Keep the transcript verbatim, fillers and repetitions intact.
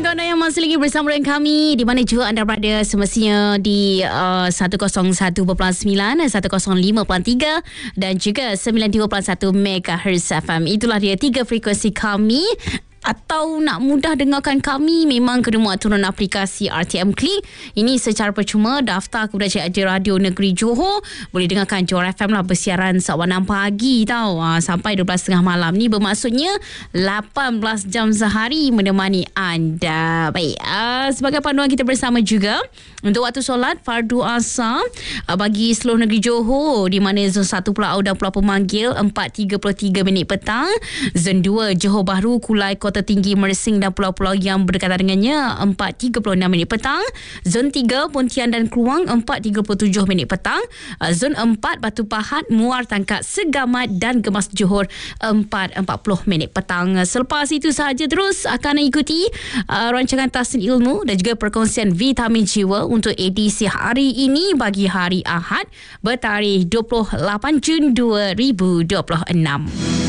untuk anda yang masih lagi bersama dengan kami, di mana juga anda berada, semestinya di uh, seratus satu perpuluhan sembilan, seratus lima perpuluhan tiga dan juga sembilan puluh dua perpuluhan satu megahertz F M. Itulah dia tiga frekuensi kami. Atau nak mudah dengarkan kami, memang kena muat turun aplikasi R T M Click. Ini secara percuma, daftar kepada C I D Radio Negeri Johor. Boleh dengarkan Johor F M lah, bersiaran saat enam pagi tau, ha, sampai dua belas tiga puluh malam. Ni bermaksudnya lapan belas jam sehari menemani anda. Baik, uh, sebagai panduan kita bersama juga untuk waktu solat fardu asar uh, bagi seluruh negeri Johor, di mana zon satu Pulau Au dan Pulau Pemanggil empat tiga puluh tiga minit petang, zon dua Johor Bahru, Kulai, Kota Tinggi, Mersing dan pulau-pulau yang berdekatan dengannya empat tiga puluh enam minit petang, zon tiga Pontian dan Kluang empat tiga puluh tujuh minit petang, zon empat Batu Pahat, Muar, Tangkak, Segamat dan Gemas Johor empat empat puluh minit petang. Selepas itu sahaja terus akan ikuti uh, rancangan Tahsin Ilmu dan juga perkongsian vitamin jiwa untuk edisi hari ini bagi hari Ahad bertarikh dua puluh lapan Jun dua ribu dua puluh enam.